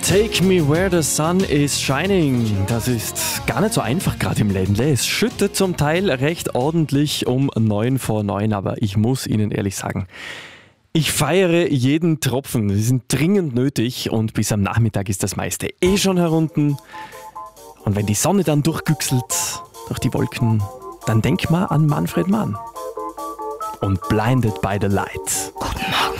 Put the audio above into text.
Take me where the sun is shining. Das ist gar nicht so einfach gerade im Ländle. Es schüttet zum Teil recht ordentlich um 9 vor 9, aber ich muss Ihnen ehrlich sagen, ich feiere jeden Tropfen. Sie sind dringend nötig und bis am Nachmittag ist das meiste schon herunten. Und wenn die Sonne dann durchgüchselt durch die Wolken, dann denk mal an Manfred Mann und Blinded by the Light. Guten Morgen,